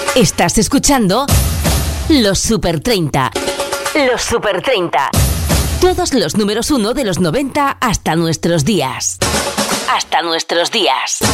Estás escuchando Los Super 30. Los Super 30. Todos los números 1 de los 90 hasta nuestros días. Hasta nuestros días.